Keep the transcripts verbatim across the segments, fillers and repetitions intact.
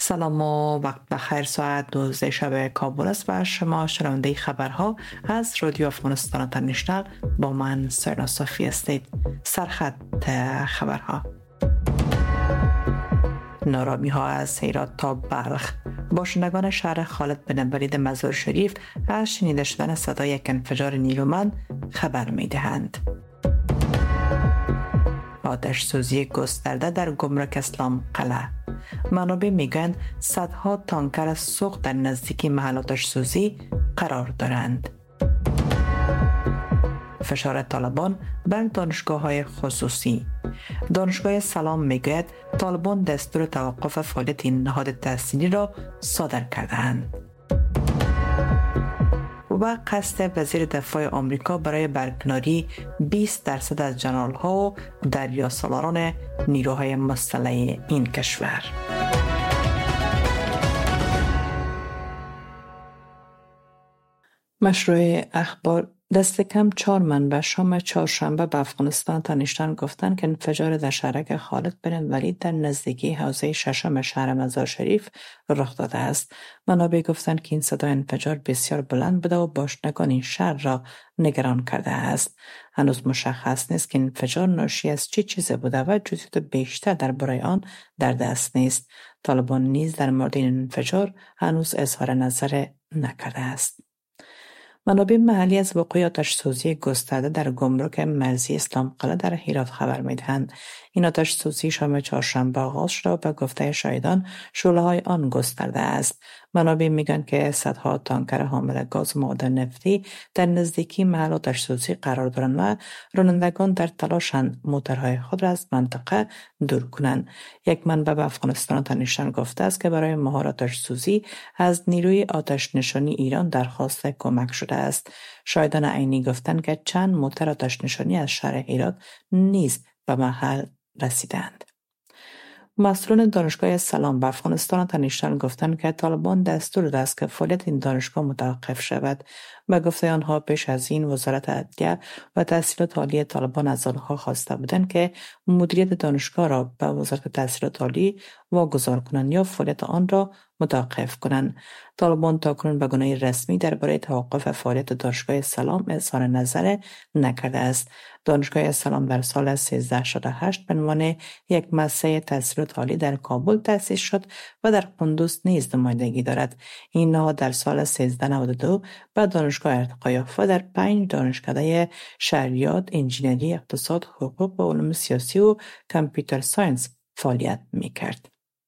سلام و وقت بخیر. ساعت دوازده شب کابل است و شما شنونده خبرها از رادیو افغانستان اینترنشنال با من سرنا صافی هستید. سرخط خبرها: نارامی ها از هرات تا بلخ. باشندگان شهر خالد بن ولید مزار شریف از شنیده شدن صدای یک انفجار نیرومند خبر می دهند. آتش سوزی گسترده در گمرک اسلام قلعه. منابع میگویند صدها تانکر سوخت در نزدیکی محل آتش سوزی قرار دارند. فشار طالبان بر دانشگاه‌های خصوصی. دانشگاه سلام میگوید طالبان دستور توقف فعالیت این نهاد تحصیلی را صادر کرده‌اند. و قصد وزیر دفاع آمریکا برای برکناری بیست درصد از جنرال‌ها و دریاسالاران نیروهای مسلح این کشور. مشروع اخبار: دست کم چهار منبع شام چهارشنبه به افغانستان تنشتن گفتند که انفجار در شهرک خالد بن ولید در نزدیکی حوزه ششم شهر مزار شریف رخ داده است. منابع گفتند که این صدای انفجار بسیار بلند بوده و باشندگان این شهر را نگران کرده است. هنوز مشخص نیست که انفجار ناشی از چه چیزی بوده و جزئیات بیشتر درباره آن در دست نیست. طالبان نیز در مورد این انفجار هنوز اظهار نظر نکرده است. منابع محلی از وقوع آتش سوزی گسترده در گمرک مرزی اسلام قلعه در هرات خبر می‌دهند. این آتش سوزی شام چهارشنبه آغاز شده و به گفته شاهدان شعله‌های آن گسترده است. منابع میگن که صدها تانکر حامل گاز و مواد نفتی در نزدیکی محل آتش سوزی قرار دارند و رانندگان در تلاشند موتورهای خود را از منطقه دور کنند. یک منبع به افغانستان تنشتن گفته است که برای مهار آتش سوزی از نیروی آتش نشانی ایران درخواست کمک شده است. شاهدان عینی گفتند که چند موتور آتش نشانی از شهر هرات نیز به محل رسیدند. مسئولان دانشگاه سلام به افغانستان تنشتن گفتند که طالبان دستور داده است که فعالیت این دانشگاه متوقف شود. به گفته آنها پیش از این وزارت عدلیه و تحصیلات عالی طالبان از آنها خواسته بودند که مدیریت دانشگاه را به وزارت تحصیلات عالی واگذار کنند یا فعالیت آن را متوقف کنند. طالبان تاکنون به گونه رسمی درباره توقف فعالیت دانشگاه سلام اظهار نظر نکرده است. دانشگاه سلام در سال سیزده هشتاد و هشت به عنوان یک مؤسسه تحصیلات عالی در کابل تأسیس شد و در قندوز نیز نمایندگی دارد. این نهاد در سال سیزده نود و دو به دانشگاه ارتقا یافته در پنج دانشکده شهریات، انجینری، اقتصاد، حقوق و علوم سیاسی و کامپیوتر ساینس فعالیت می‌کرد.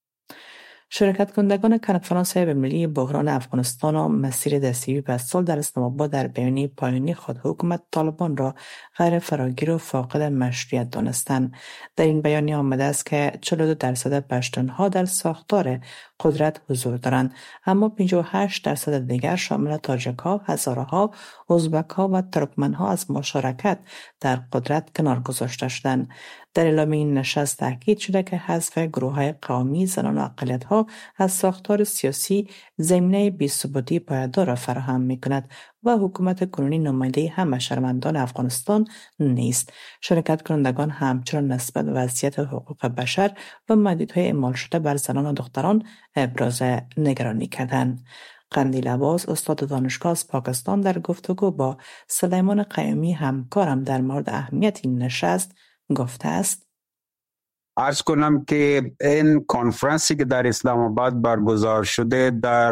شرکت کنندگان کنفرانس بین‌المللی بحران افغانستان و مسیر دستیابی به صلح در اسلام آباد در بیانیه پایانی خود حکومت طالبان را غیر فراگیر و فاقد مشروعیت دانستند. در این بیانیه آمده است که چهل و دو درصد پشتونها در ساختار قدرت حضور دارند، اما پنجاه و هشت درصد دیگر شامل تاجک‌ها، هزاره‌ها، ازبک‌ها و ترکمن‌ها از مشارکت در قدرت کنار گذاشته شدند. در اعلامیه این نشست تاکید شده که حذف گروه‌های قومی، زنان و اقلیت‌ها از ساختار سیاسی زمینه بی‌ثباتی پایدار را فراهم می‌کند و حکومت کنونی نماینده همه شهروندان افغانستان نیست. شرکت کنندگان همچنان نسبت به وضعیت حقوق بشر و محدودیت‌های اعمال شده بر زنان و دختران ابراز نگرانی کردند. قندیل عباس، استاد دانشگاه از پاکستان، در گفتگو با سلیمان قیومی همکارم در مورد اهمیت این نشست گفته است: عرض کنم که این کنفرانسی که در اسلام آباد برگزار شده در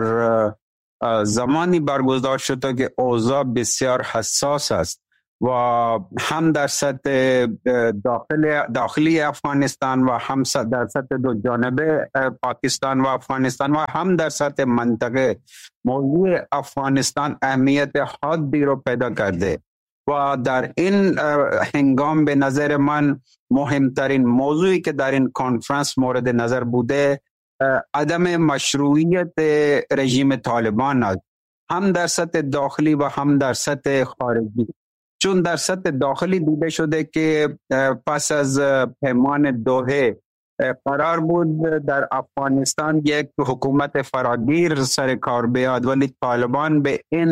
زمانی برگزار شده که اوضاع بسیار حساس است و هم در سطح داخل داخلی افغانستان و هم در سطح دو جانبه پاکستان و افغانستان و هم در سطح منطقه. موضوع افغانستان اهمیت حادی رو پیدا کرده و در این هنگام به نظر من مهمترین موضوعی که در این کنفرانس مورد نظر بوده عدم مشروعیت رژیم طالبان است، هم در سطح داخلی و هم در سطح خارجی. چون در سطح داخلی دیده شده که پس از پیمان دوحه قرار بود در افغانستان یک حکومت فراگیر سر کار بیاد، ولی طالبان به این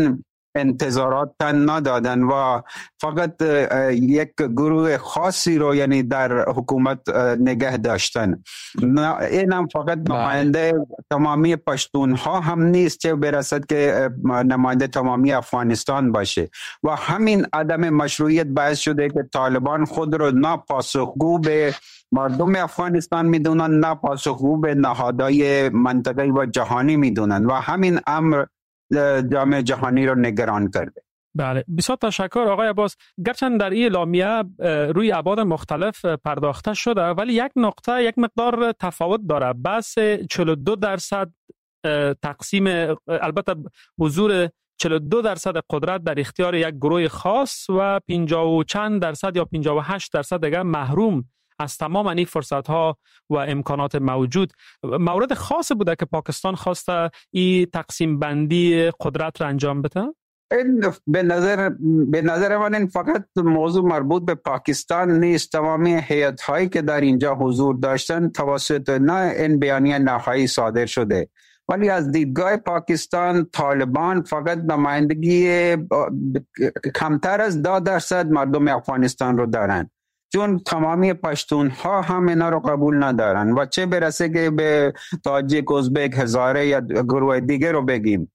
انتظارات تن ندادن و فقط یک گروه خاصی رو یعنی در حکومت نگه داشتن. این هم فقط نماینده تمامی پشتون ها هم نیست چه برسد که نماینده تمامی افغانستان باشه و همین عدم مشروعیت باعث شده که طالبان خود رو ناپاسخگو به مردم افغانستان میدونن، ناپاسخگو به نهادهای منطقه‌ای و جهانی میدونن و همین امر جامعه جهانی رو نگران کرده. بله، بسیار تشکر آقای عباس. گرچند در این اعلامیه روی ابعاد مختلف پرداخته شده ولی یک نقطه یک مقدار تفاوت داره. بس چهل و دو درصد تقسیم، البته حضور چهل و دو درصد قدرت در اختیار یک گروه خاص و پنجاه و چند درصد یا پنجاه و هشت درصد دیگه محروم از تمام این فرصت ها و امکانات موجود. مورد خاص بوده که پاکستان خواسته این تقسیم بندی قدرت را انجام بده؟ به نظر به نظر من این فقط موضوع مربوط به پاکستان نیست. تمامی هیئت هایی که در اینجا حضور داشتن توسط نه این بیانیه نهایی صادر شده، ولی از دیدگاه پاکستان طالبان فقط نمایندگی کمتر از ده درصد مردم افغانستان رو دارن، چون تمامی پشتون ها هم اینا رو قبول ندارن و چه برسه که به تاجیک، ازبک، هزاره یا گروه دیگه رو بگیم.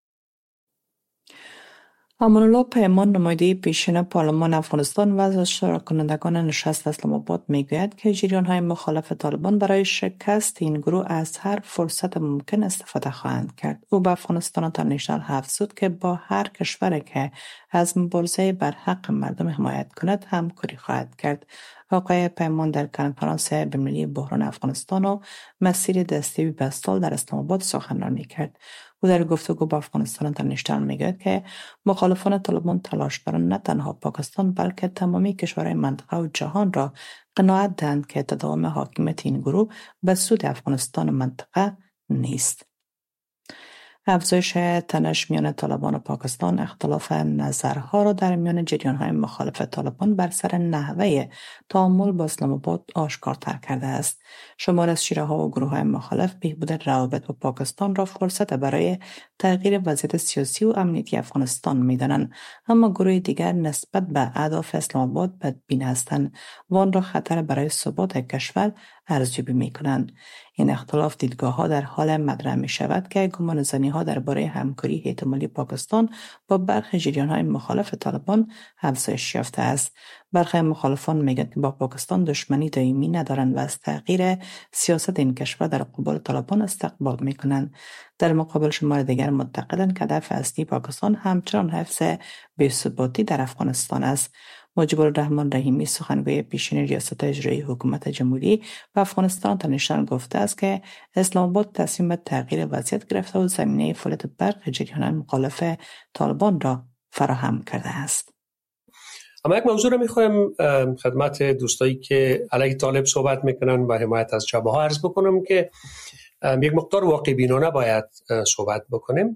امان الله پیمان، نماینده پیشین پارلمان افغانستان و از اشتراک کنندگان نشست اسلام آباد میگوید که جریان های مخالف طالبان برای شکست این گروه از هر فرصت ممکن استفاده خواهند کرد. او به افغانستان انترنشنال افزود که با هر کشوری که از مبارزه بر حق مردم حمایت کند همکاری خواهد کرد. آقای پیمان در کنفرانس بین‌المللی بحران افغانستان و مسیر دستی بستال در اسلام آباد سخنرانی کرد. او در گفتگو با افغانستان انترنشنال میگوید که مخالفان طالبان تلاش دارند نه تنها پاکستان بلکه تمامی کشورهای منطقه و جهان را قناعت دهند که تداوم حاکمیت این گروه به سود افغانستان و منطقه نیست. افزایش تنش میان طالبان و پاکستان اختلاف نظرها را در میان جریان‌های مخالف طالبان بر سر نحوه تعامل با اسلام آباد آشکارتر کرده است. شمار از شیره‌ها و گروه‌های مخالف بهبود روابط با پاکستان را فرصت برای تغییر وضعیت سیاسی و امنیتی افغانستان می‌دانند، اما گروه دیگر نسبت به اهداف اسلام آباد بدبین هستند و آن را خطر برای ثبات کشور ارزیابی می‌کنند. این اختلاف دیدگاه‌ها در حال مطرح می‌شود که گمانه‌زنی‌ها درباره همکاری احتمالی پاکستان با برخی جریان‌های مخالف طالبان افزایش یافته است. برخی مخالفان میگویند که با پاکستان دشمنی دائمی ندارند و از تغییر سیاست این کشور در قبال طالبان استقبال می‌کنند. در مقابل شمار دیگر معتقدند که هدف اصلی پاکستان همچنان حفظ بی‌ثباتی در افغانستان است. مجیب الرحمن رحیمی، سخنگوی پیشین ریاست اجرایی حکومت جمهوری و افغانستان انترنشنال گفته است که اسلام آباد تصمیم به تغییر وضعیت گرفته و زمینه فعالیت برخی جریان‌های مخالف طالبان را فراهم کرده است. اما یک موضوع رو می‌خوایم خدمت دوستایی که علیه طالب صحبت میکنن و حمایت از جبهه ها عرض بکنم که یک مقدار واقع بینانه باید صحبت بکنیم.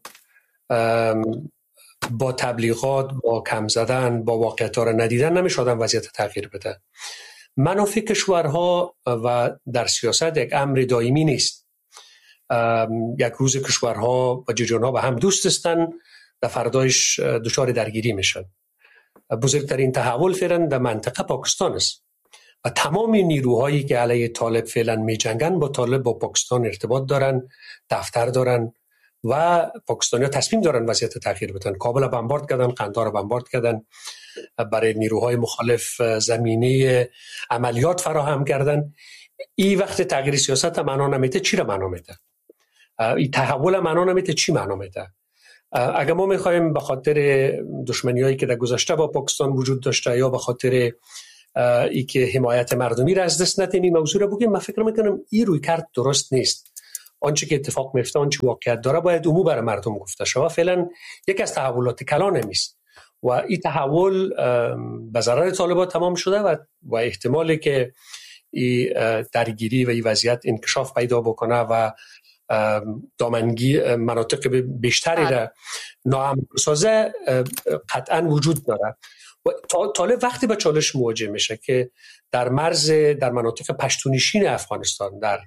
با تبلیغات، با کم زدن، با واقعیت‌ها را ندیدن نمیشه آدم وضعیت تغییر بده. منافع کشورها و در سیاست یک امر دائمی نیست. یک روز کشورها و جریان‌ها با هم دوست هستند، در فردایش دچار درگیری میشن. بزرگترین تحول فعلا در منطقه پاکستان است و تمام نیروهایی که علیه طالب فعلا میجنگن با طالب با پاکستان ارتباط دارن، دفتر دارن و پاکستانی‌ها تصمیم دارن وضعیت تغییر بدن. کابل بمبارد کردن، قندهار بمبارد کردن، برای نیروهای مخالف زمینه عملیات فراهم کردن. این وقت تغییر سیاست معنا نمیده، چی را معنا میده؟ این تحول معنا نمیده، چی معنا میده؟ اگر ما میخوایم به خاطر دشمنیایی که در گذشته با پاکستان وجود داشته یا به خاطر ای که حمایت مردمی را از دست ندیم این موضوع رو بگیم، من فکر میکنم این روی کرد درست نیست. آنچه که اتفاق میفته، آنچه واقعیت داره باید عموما برای مردم گفته شود. فعلا یک از تحولات کلان نیست و این تحول به ضرر طالبان تمام شده و و احتمالی که این درگیری و این وضعیت انکشاف پیدا بکنه و دامنگی مناطق بیشتری را ناامن سازه قطعا وجود داره. و طالب وقتی به چالش مواجه میشه که در مرز در مناطق پشتونشین افغانستان، در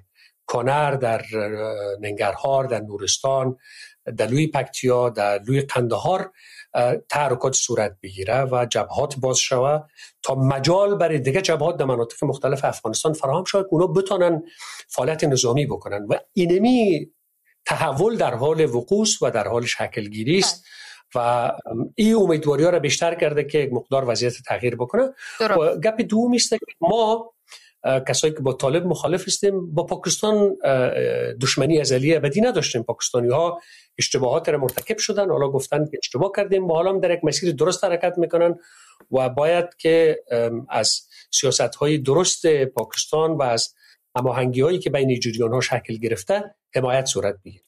کنر، در ننگرهار، در نورستان، در لوی پکتیا، در لوی قندهار تحرکات صورت بگیره و جبهات باز شوه تا مجال برای دیگه جبهات در مناطق مختلف افغانستان فراهم شود، اونا بتونن فعالیت نظامی بکنن و اینمی تحول در حال وقوع و در حال شکل گیری است و این امیدواری ها را بیشتر کرده که یک مقدار وضعیت تغییر بکنه. و گپ دوم است که ما کسایی که با طالب مخالف هستیم با پاکستان دشمنی ازلی ابدی نداشتیم. پاکستانی ها اشتباهات را مرتکب شدن، حالا گفتن که اشتباه کردیم و حالا هم در یک مسیر درست حرکت میکنن و باید که از سیاست های درست پاکستان و از هماهنگی هایی که بین جریان ها شکل گرفته حمایت صورت بگیره.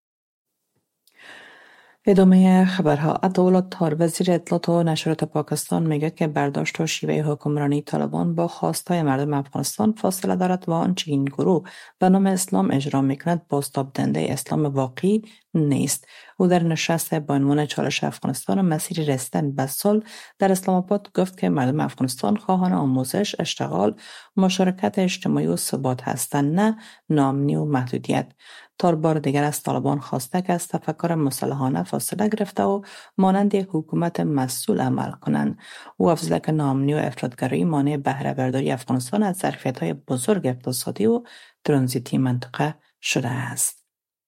ادامه خبرها. عطاالله طار وزیر اطلاعات و نشریات پاکستان میگه که برداشت و شیوه حکمرانی طالبان با خواستهای مردم افغانستان فاصله دارد و آنچه این گروه به نام اسلام اجرا میکند بازتاب دهنده اسلام واقعی نیست. او در نشست با عنوان چالش افغانستان و مسیر رسیدن به صلح در اسلام آباد گفت که مردم افغانستان خواهان آموزش، اشتغال، مشارکت اجتماعی و ثبات هستند، نه ناامنی و محدودیت. طار بار دیگر از طالبان خواسته که از تفکر مسلحانه فاصله گرفته و مانند یک حکومت مسئول عمل کنند. او افزوده که ناامنی و افراطگرایی مانع بهره برداری افغانستان از ظرفیت‌های بزرگ اقتصادی و ترانزیتی منطقه شده است.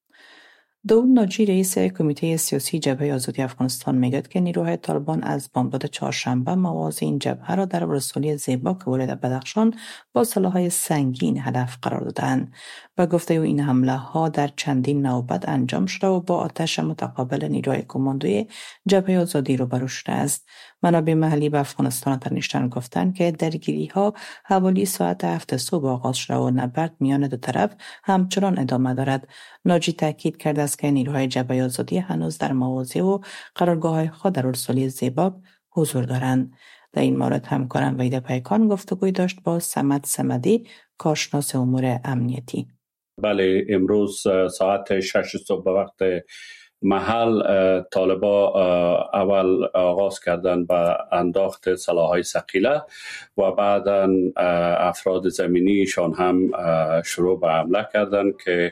داود ناجی رئیس کمیته سیاسی جبهه آزادی افغانستان میگوید که نیروهای طالبان از بامداد چهارشنبه مواضع این جبهه را در ولسوالی زیباک ولایت بدخشان با سلاح‌های سنگین هدف قرار دادند و گفته او این حمله ها در چندین نوبت انجام شده و با آتش متقابل نیروهای کماندوی جبهه آزادی روبرو شده است. منابع محلی به افغانستان تنیشتن گفتند که درگیری ها حوالی ساعت هفت صبح آغاز شده و نبرد میان دو طرف همچنان ادامه دارد. ناجی تاکید کرده است که نیروهای جبهه آزادی هنوز در مواضع و قرارگاه‌های خود در ولسوالی زیباک حضور دارند. در این مورد همکارم وحید پیکان گفتگوی داشت با صمد صمدی، کارشناس امور امنیتی. بله، امروز ساعت شش صبح به وقت محل طالبا اول آغاز کردن به انداخت سلاح‌های ثقیله و بعدا افراد زمینیشان هم شروع به حمله کردن که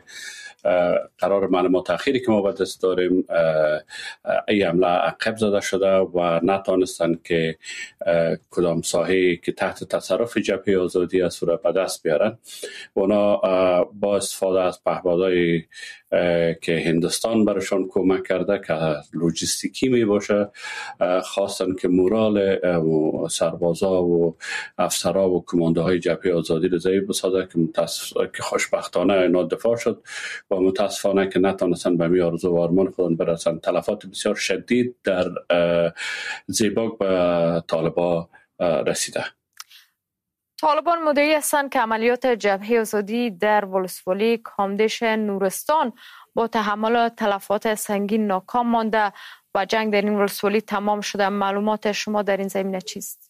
قرار معلومات اخیری که ما به دست داریم این حمله عقب زده شده و نتانستن که کدام ساحه که تحت تصرف جبهه آزادی از صورت به دست بیارن. اونا با استفاده از پهپادهای که هندوستان برشان کمک کرده که لوجستیکی می باشه خواستن که مورال سربازا و افسرا و کماندوهای جبهه آزادی رو ضعیف بسازه که متاسف... که خوشبختانه اینا دفاع شد و متاسفانه که نتونستن به می آرزو و آرمان خودن برسن. تلفات بسیار شدید در زیباک به طالبا رسیده. طالبان مدعی هستند که عملیات جبهه آزادی در ولسوالی کامدش نورستان با تحمل تلفات سنگین ناکام مانده و جنگ در این ولسوالی تمام شده. معلومات شما در این زمینه چیست؟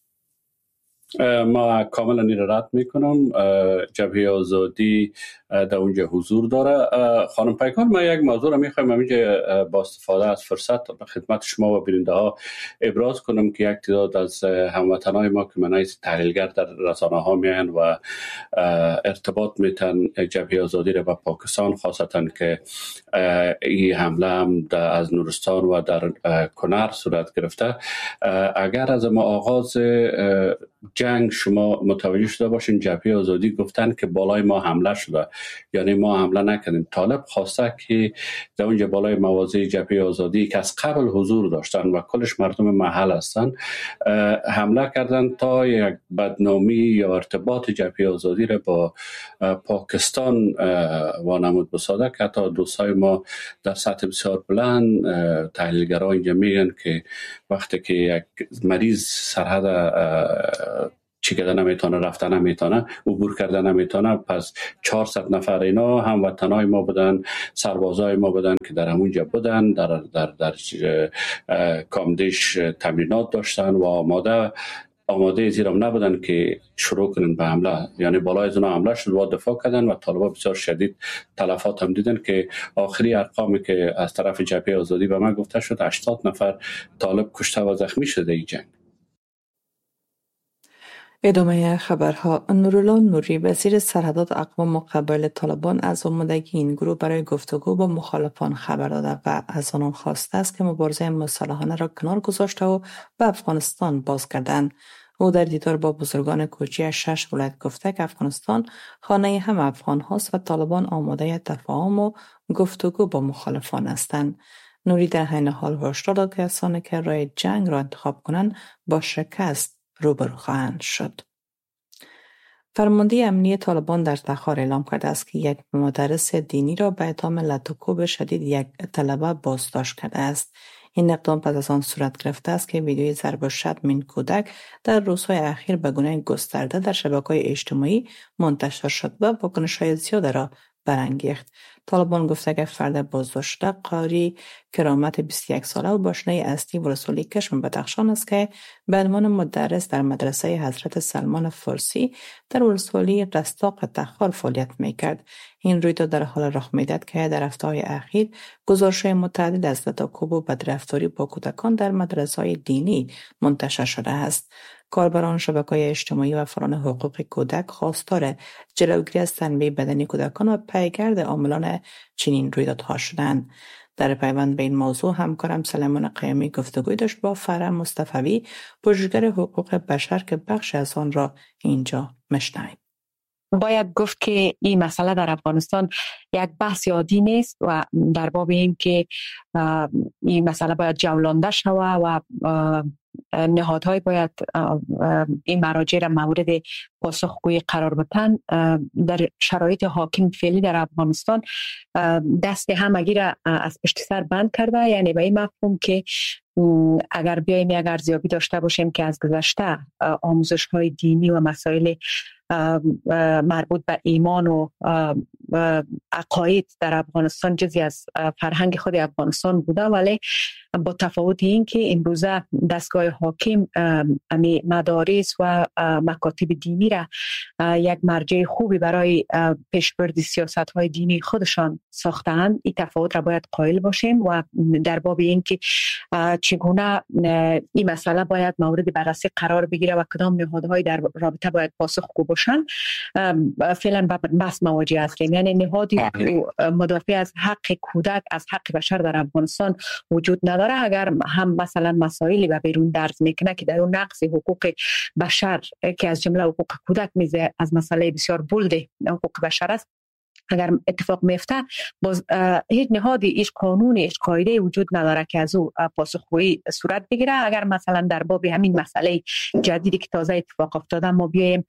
ما کاملا این را رد میکنم. جبهه آزادی در اونجا حضور داره. خانم پیکان، ما یک موضوع را میخوایم همینجا با استفاده از فرصت به خدمت شما و بیننده ها ابراز کنم که یک تعداد از هموطنان ما که منای تحلیلگر در رسانه ها میان و ارتباط میتن جبهه آزادی را با پاکستان، خاصتا که این حمله هم از نورستان و در کنر صورت گرفته. اگر از ما آغاز جنگ شما متوجه شده باشین جبهه آزادی گفتن که بالای ما حمله شده، یعنی ما حمله نکردیم. طالب خواسته که در اونجا بالای مواضع جبهه آزادی که از قبل حضور داشتن و کلش مردم محل هستن حمله کردن تا یک بدنامی یا ارتباط جبهه آزادی را با پاکستان وانمود بسازه که حتی دوستای ما در سطح بسیار بلند تحلیلگران اینجا میگن که وقتی که یک مریض سرحد چی کردن نمیتونه، رفتن نمیتونه، عبور کردن نمیتونه، پس چهارصد نفر اینا هموطنای ما بودن، سربازای ما بودن که در همونجا بودن، در در در کامدش تمرینات داشتن و آماده آماده زیرم نبودن که شروع کنن به حمله. یعنی بالای از اونها حمله شد و دفاع کردن و طالبان بسیار شدید تلفات هم دیدن که آخری ارقامی که از طرف جبهه آزادی به من گفته شد هشتاد نفر طالب کشته و زخمی شده این جنگ. ادامه خبرها. نورالله نوری وزیر سرحدات اقوام قبایل طالبان از آمادگی این گروه برای گفتگو با مخالفان خبر داده و از آنان خواسته است که مبارزه مسلحانه را کنار گذاشته و به افغانستان بازگردند. او در دیدار با بزرگان کوچی شش ولایت گفته که افغانستان خانه هم افغان هاست و طالبان آماده تفاهم و گفتگو با مخالفان هستند. نوری در عین حال هشدار داد که کسانی که راه جنگ را انتخاب کنند با شکست روبرو خواهند شد. فرمانده امنیت طالبان در تخار اعلام کرده است که یک مدرس دینی را به اتهام لطوکوب شدید یک طلبه بازداشت کرده است. این اقدام پس از آن صورت گرفته است که ویدیوی ضرب و شتم این کودک در روزهای اخیر به گونه گسترده در شبکه‌های اجتماعی منتشر شد و واکنش‌های زیاد را برانگیخت. طالبان گفته که فرد بازداشت شده قاری کرامت بیست و یک ساله و باشنه اصلی ولسوالی کشم بدخشان است که به عنوان مدرس در مدرسه حضرت سلمان فارسی در ولسوالی رستاق تخار فعالیت میکرد. این رویداد در حال رخ میدهد که در هفته‌های اخیر گزارش‌های متعدد از لطاکوب و بدرفتاری با کودکان در مدرسه‌های دینی منتشر شده است. کاربران شبکه‌های اجتماعی و فعالان حقوق کودک خواستار جلوگیری از تنبیه بدنی کودکان و پیگرد عاملان چنین رویدادها شدند. در پیوند به این موضوع همکارم سلیمان قیامی گفتگوی داشت با فرح مصطفی، پژوهشگر حقوق بشر که بخش از آن را اینجا میشنویم. باید گفت که این مسئله در افغانستان یک بحث عادی نیست و در باب این که این مسئله باید جولانده شود و نهادهای باید این مراجع را مورد پاسخگویی قرار بدن. در شرایط حاکم فعلی در افغانستان دست همگی را از پشت سر بند کرده، یعنی به این مفهوم که اگر بیایم یک ارزیابی داشته باشیم که از گذشته آموزش های دینی و مسائل مربوط به ایمان و عقاید در افغانستان جزئی از فرهنگ خود افغانستان بوده، ولی با تفاوت این که امروزه دستگاه حاکم امی مدارس و مکاتب دینی را یک مرجع خوبی برای پیشبرد سیاست های دینی خودشان ساختند. این تفاوت را باید قائل باشیم و در باب این که چگونه این مسئله باید مورد بررسی قرار بگیره و کدام نهادهای در رابطه باید پاسخگو باشند فعلا بحث مواجه هستیم. یعنی نهادی مدافع از حق کودک، از حق بشر در افغانستان وجود نداره. اگر هم مثلا مسائلی به بیرون درز میکنه که در اون نقض حقوق بشر که از جمله حقوق کودک میزه از مسئله بسیار بولد حقوق بشر است، اگر اتفاق میفته باز هیچ نهادی، هیچ قانونی، هیچ قاعده وجود نداره که از او پاسخگویی صورت بگیره. اگر مثلا در باب همین مسئله جدیدی که تازه اتفاق افتاده ما بیایم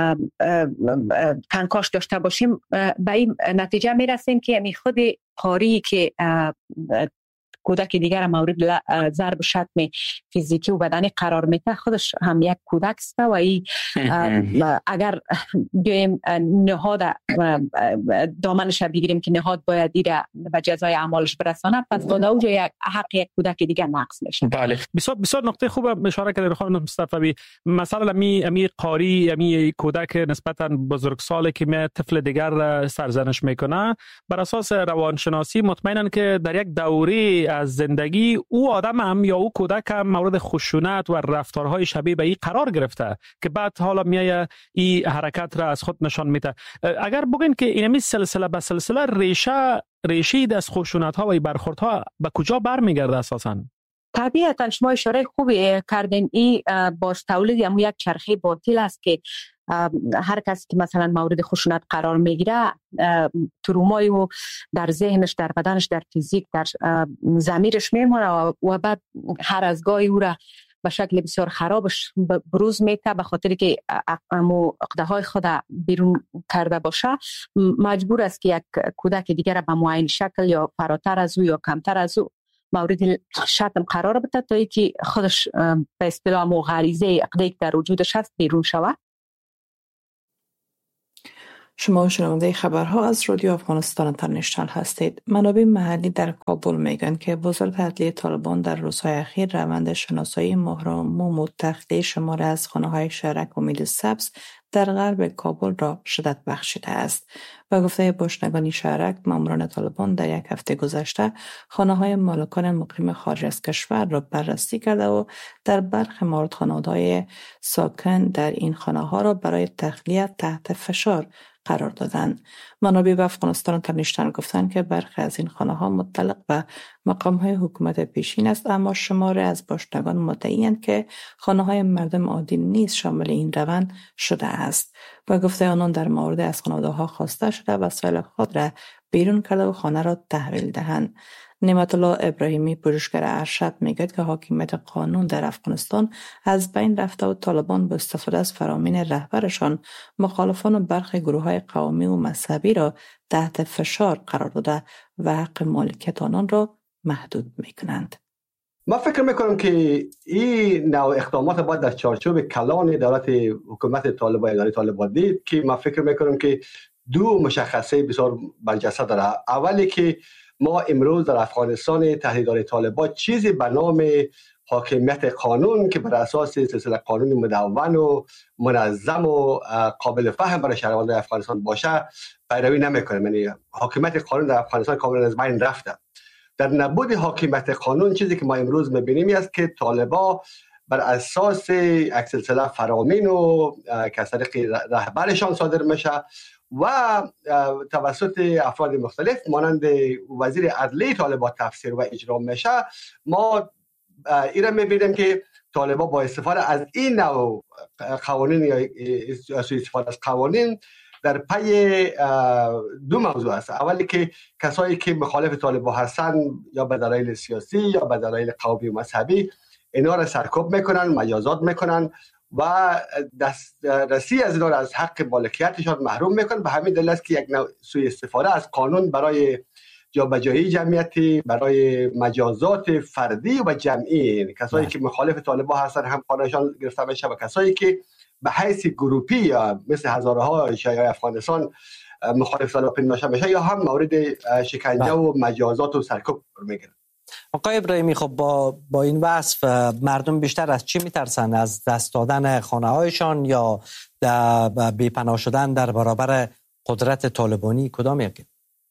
کنکاش داشته باشیم، به این نتیجه میرسیم که می خود قاری که کودک دیگر مورد ضرب شتم فیزیکی و بدنی قرار میده خودش هم یک کودک است و ای اگر بیایم نهاد دامنش بگیریم که نهاد باید ایره به جزای اعمالش برسانه، پس با اونجا یک حق یک کودک دیگر نقض میشه. بله، بسیار بسیار نقطه خوب اشاره کردید خانم مصطفی. مثلا می می قاری می کودک نسبتا بزرگسالی که می طفل دیگر سرزنش میکنه، بر اساس روانشناسی مطمئنن که در یک دوره از زندگی او آدم هم یا او کودک هم مورد خشونت و رفتارهای شبیه به این قرار گرفته که بعد حالا میایه این حرکت را از خود نشان میده. اگر بگین که اینمی سلسله به سلسله ریشه ریشه از خشونت ها و برخورد ها به کجا برمیگرده اساساً؟ طبیعتا شما اشاره خوبی کردین. این باز تولید هم یک چرخه باطل است که هر کسی که مثلا مورد خشونت قرار میگیره ترومایی و در ذهنش، در بدنش، در فیزیک، در ضمیرش میمونه و بعد هر از گاهی او را به شکل بسیار خرابش بروز میته به خاطر که امو عقده های خود بیرون کرده باشه، مجبور است که یک کودک دیگر به معین شکل یا فراتر از او یا کمتر از او مورد شتم قرار بده تا اینکه خودش به اصطلاح مو غریزه عقده‌ای که در وجودش هست بیرون شود. شما شنونده خبرها از رادیو افغانستان اینترنشنال هستید. منابع محلی در کابل میگن که وزارت عدلیه طالبان در روزهای اخیر روند شناسایی مهرموم و تخلیه شماره از خانه‌های شهرک امید سبز در غرب کابل را شدت بخشیده است. با گفته باشندگان شهرک، ماموران طالبان در یک هفته گذشته خانه‌های مالکان مقیم خارج از کشور را بررسی کرده و در برخی مورد خانواده‌های ساکن در این خانه‌ها را برای تخلیه تحت فشار قرار دادند. منابع به افغانستان تنیشتن گفتند که برخی از این خانه‌ها متعلق به مقام‌های حکومت پیشین است، اما شماری از باشندگان مدعی‌اند که خانه‌های مردم عادی نیز شامل این روند شده است. با گفته آنان در مورد از خانواده‌ها خواسته شده وسایل خود را بیرون کرده و خانه را تحویل دهند. نعمت الله ابراهیمی، پژوهشگر ارشد، میگوید که حاکمیت قانون در افغانستان از بین رفته و طالبان با استفاده از فرامین رهبرشان مخالفان و برخی گروه‌های قومی و مذهبی را تحت فشار قرار داده و حق مالکیت آنان را محدود میکنند. ما فکر میکنم که این نوع اقدامات باید در چارچوب کلان دولت حکومت طالبان اداره طالبان دید که ما فکر میکنم که دو مشخصه بسیار برجسته داره. اولی که ما امروز در افغانستان تحت اداره طالبان چیزی به نام حاکمیت قانون که بر اساس سلسله قانون مدون و منظم و قابل فهم برای شهروندان افغانستان باشه پیروی نمیکنه. یعنی حاکمیت قانون در افغانستان کاملا از بین رفته. در نبود حاکمیت قانون چیزی که ما امروز میبینیم است که طالبان بر اساس یک سلسله فرامین و که از طریق رهبرشان صادر میشه و توسط افراد مختلف مانند وزیر عدلیه طالبان تفسیر و اجرا میشه، ما ایران میبینیم که طالبان با استفاده از این نوع قوانین یا سوء استفاده از قوانین در پی دو موضوع است. اولی که کسایی که مخالف طالبان هستند یا به دلایل سیاسی یا به دلایل قومی و مذهبی اینا را سرکوب میکنن، مجازات میکنن و دسترسی از اینا را از حق مالکیتشان محروم میکنن. به همین دلیل است که یک نوع سوء استفاده از قانون برای جابجایی جمعیتی، برای مجازات فردی و جمعی، کسایی که مخالف طالبان هستن هم خانه‌شان گرفته میشه و کسایی که به حیث گروپی یا مثل هزارها شیعه افغانستان مخالف طالبان نشه میشه یا هم مورد شکنجه و مجازات و سرکوب میگیرن. آقای ابراهیمی، خب با با این وصف مردم بیشتر از چی میترسن؟ از دست دادن خانه هایشان یا بی‌پناه شدن در برابر قدرت طالبانی؟ کدام یکی؟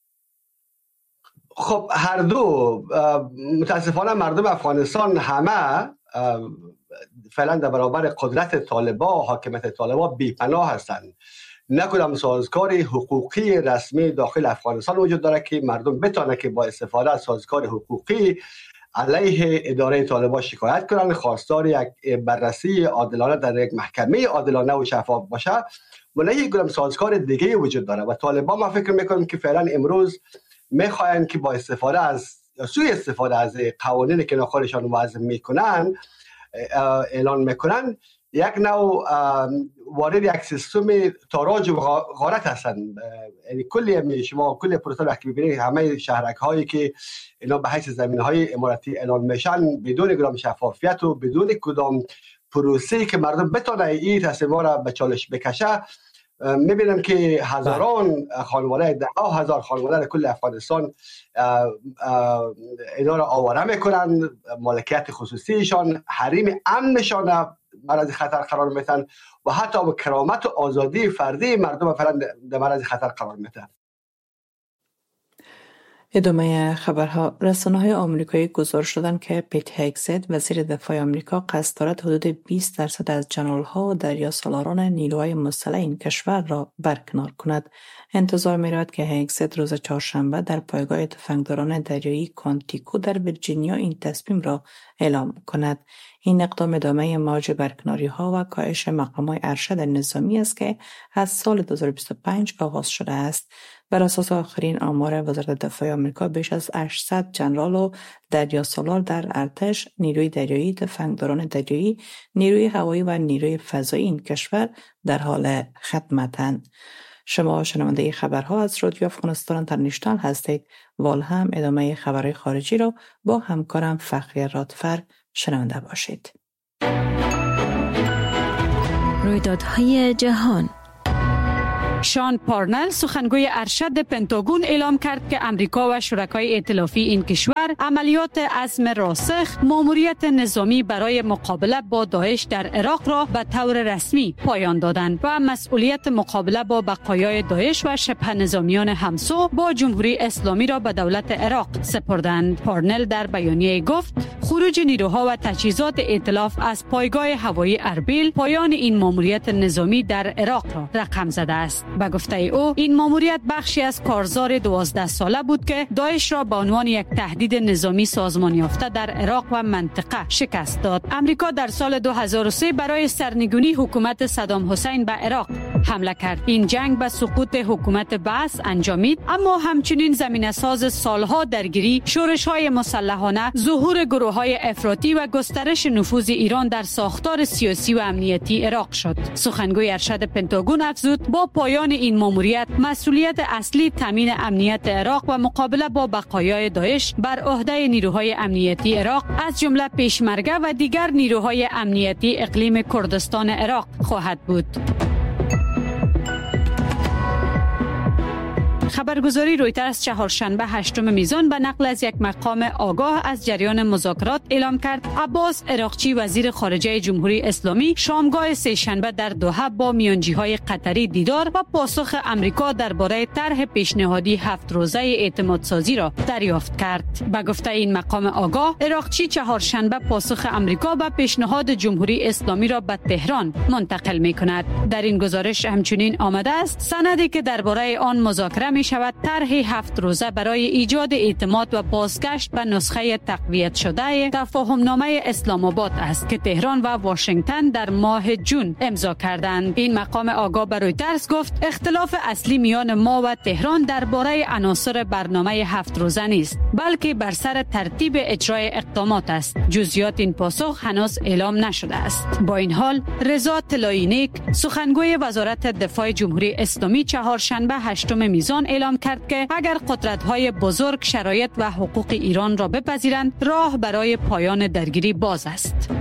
خب هر دو. متاسفانه مردم افغانستان همه فعلا در برابر قدرت طالبان، حاکمیت طالبان بی‌پناه هستند. نه کدام سازگار حقوقی رسمی داخل افغانستان وجود داره که مردم بتونه که با استفاده از سازگار حقوقی علیه اداره طالبان شکایت کنن، خواستار یک بررسی عادلانه در یک محکمه عادلانه و شفاف باشه. ولی یک کدام سازگار دیگه وجود داره و طالبان ما فکر میکنم که فعلا امروز میخواین که با استفاده از سوء استفاده از قوانین که خودشان وضع میکنن اعلان میکنن یک نوع وارد یک سیستم تاراج و غارت هستند. یعنی کلی شما کلی پروسه وقتی ببینید همه شهرک هایی که اینا به حیث زمین های اماراتی اعلان میشن بدون کدام شفافیت و بدون کدام پروسه‌ای که مردم بتونه این تصمیم را به چالش بکشه، میبینم که هزاران خانواده، ده هزار خانواده در کل افغانستان اینا را آواره میکنن، مالکیت خصوصیشان، حریم امنشان معرض خطر قرار میتن و حتی کرامت و آزادی فردی مردم فعلا در معرض خطر قرار میتن. ادامه خبرها. رسانه‌های آمریکایی گزارش دادند که پیت هگزت، وزیر دفاع آمریکا، قصد دارد حدود بیست درصد از جنرال‌ها و دریاسالاران نیروهای مسلح این کشور را برکنار کند. انتظار می‌رود که هگزت روز چهارشنبه در پایگاه تفنگداران دریایی کوانتیکو در ویرجینیا این تصمیم را اعلام کند. این اقدام ادامه موج برکناری‌ها و کاهش مقام‌های ارشد نظامی است که از سال دو هزار و بیست و پنج آغاز شده است. بر اساس آخرین آمار وزارت دفاع آمریکا، بیش از هشتصد جنرال و دریاسالار در ارتش، نیروی دریایی، تفنگداران دریایی، نیروی هوایی و نیروی فضایی این کشور در حال خدمتند. شما شنونده خبرها از رادیو افغانستان اینترنشنال هستید. وال هم ادامه خبرهای خارجی را با همکارم فخری رادفر شنونده باشید. رویدادهای جهان. شان پارنل، سخنگوی ارشد پنتاگون، اعلام کرد که امریکا و شرکای ائتلافی این کشور دیگر عملیات عزم راسخ ماموریت نظامی برای مقابله با داعش در عراق را به طور رسمی پایان دادند و مسئولیت مقابله با بقایای داعش و شبه نظامیان همسو با جمهوری اسلامی را به دولت عراق سپردند. پارنل در بیانیه گفت خروج نیروها و تجهیزات ائتلاف از پایگاه هوایی اربیل پایان این ماموریت نظامی در عراق را رقم زده است. به گفته او این ماموریت بخشی از کارزار دوازده ساله بود که داعش را به عنوان یک تهدید نظامی سازمان یافته در عراق و منطقه شکست داد. امریکا در سال دو هزار و سه برای سرنگونی حکومت صدام حسین به عراق حمله کرد. این جنگ به سقوط حکومت بعث انجامید، اما همچنین زمینه ساز سالها درگیری، شورش‌های مسلحانه، ظهور گروه‌های افراطی و گسترش نفوذ ایران در ساختار سیاسی و امنیتی عراق شد. سخنگوی ارشد پنتاگون افزود با پایان این ماموریت مسئولیت اصلی تامین امنیت عراق و مقابله با بقایای داعش بر عهده نیروهای امنیتی عراق از جمله پیشمرگه و دیگر نیروهای امنیتی اقلیم کردستان عراق خواهد بود. خبرگزاری رویترز چهارشنبه هشتم میزان به نقل از یک مقام آگاه از جریان مذاکرات اعلام کرد عباس عراقچی وزیر خارجه جمهوری اسلامی شامگاه سه شنبه در دوحه با میانجی‌های قطری دیدار و پاسخ امریکا درباره طرح پیشنهادی هفت روزه اعتمادسازی را دریافت کرد. به گفته این مقام آگاه، عراقچی چهارشنبه پاسخ امریکا به پیشنهاد جمهوری اسلامی را به تهران منتقل می‌کند. در این گزارش همچنین آمده است سندی که درباره آن مذاکره می شود طرح هفت روزه برای ایجاد اعتماد و بازگشت به نسخه تقویت شده تفاهمنامه اسلام آباد است که تهران و واشنگتن در ماه جون امضا کردند. این مقام آگاه به رویترز گفت اختلاف اصلی میان ما و تهران درباره عناصر برنامه هفت روزه نیست، بلکه بر سر ترتیب اجرای اقدامات است. جزئیات این پاسخ هنوز اعلام نشده است. با این حال رضا طلایی‌نیک سخنگوی وزارت دفاع جمهوری اسلامی چهارشنبه هشتم میزان اعلام کرد که اگر قدرت‌های بزرگ شرایط و حقوق ایران را بپذیرند، راه برای پایان درگیری باز است.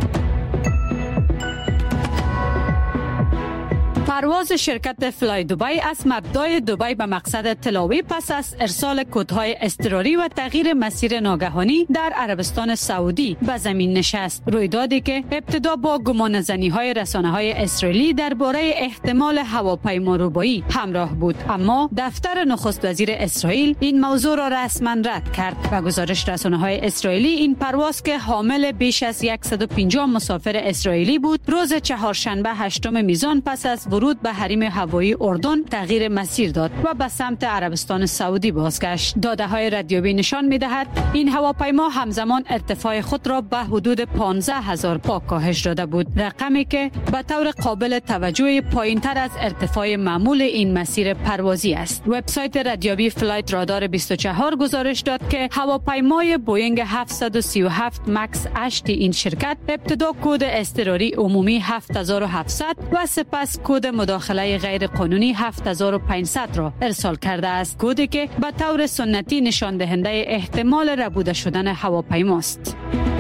پرواز شرکت فلای دبی از مبدأ دبی به مقصد تلاوی پس از ارسال کدهای اضطراری و تغییر مسیر ناگهانی در عربستان سعودی به زمین نشست. رویدادی که ابتدا با گمانه‌زنی‌های رسانه‌های اسرائیلی درباره احتمال هواپیما ربایی همراه بود، اما دفتر نخست وزیر اسرائیل این موضوع را رسما رد کرد. و گزارش رسانه‌های اسرائیلی این پرواز که حامل بیش از صد و پنجاه مسافر اسرائیلی بود، روز چهارشنبه هشتم میزان پس از ورود به حریم هوایی اردن تغییر مسیر داد و به سمت عربستان سعودی بازگشت. داده‌های ردیابی نشان می‌دهد این هواپیما همزمان ارتفاع خود را به حدود پانزده هزار پا کاهش داده بود، رقمی که به طور قابل توجه پایین‌تر از ارتفاع معمول این مسیر پروازی است. وبسایت ردیابی فلایت رادار بیست و چهار گزارش داد که هواپیمای بوینگ هفتصد و سی و هفت مکس هشت این شرکت ابتدا کد اضطراری عمومی هفت هزار و هفتصد و سپس کد مداخله غیر قانونی هفت هزار و پانصد را ارسال کرده است، کدی که به طور سنتی نشان دهنده احتمال ربوده شدن هواپیماست.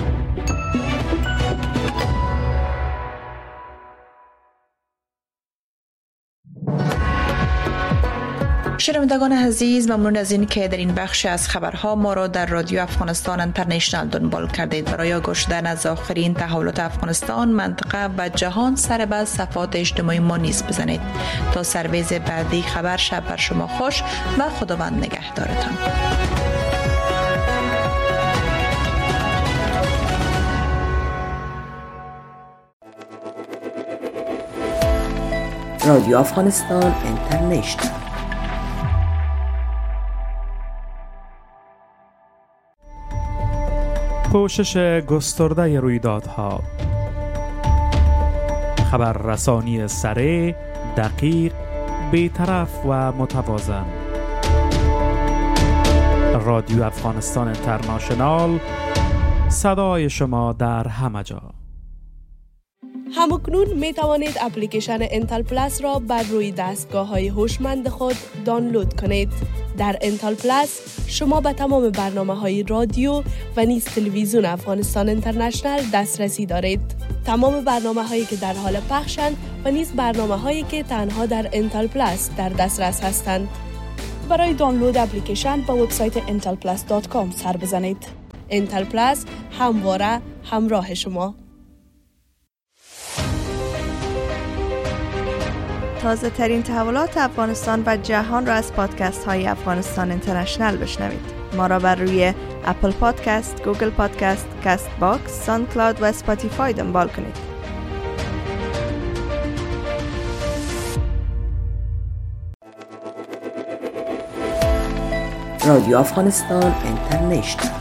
شنوندگان عزیز، ممنون از این که در این بخش از خبرها ما را در رادیو افغانستان اینترنشنال دنبال کردید. برای گوش دادن از آخرین تحولات افغانستان، منطقه و جهان سر به صفحات اجتماعی ما نیز بزنید. تا سرویز بعدی خبر، شب بر شما خوش و خداوند نگهدارتان. رادیو افغانستان اینترنشنال. پوشش گسترده رویدادها، خبررسانی سریع، دقیق، بی‌طرف و متوازن. رادیو افغانستان اینترنشنال، صدای شما در همه جا. همکنون می توانید اپلیکیشن انتل پلاس را بر روی دستگاه های هوشمند خود دانلود کنید. در انتل پلاس شما به تمام برنامه های رادیو و نیز تلویزیون افغانستان اینترنشنال دسترسی دارید. تمام برنامه هایی که در حال پخشند و نیز برنامه هایی که تنها در انتل پلاس در دسترس هستند. برای دانلود اپلیکیشن به وبسایت انتل پلاس دات کام سر بزنید. انتل پلاس همواره همراه شما. تازه ترین تحولات افغانستان و جهان را از پادکست های افغانستان اینترنشنل بشنوید. ما را بر روی اپل پادکست، گوگل پادکست، کست باکس، ساوند کلاود و اسپاتیفای دنبال کنید. رادیو افغانستان اینترنشنل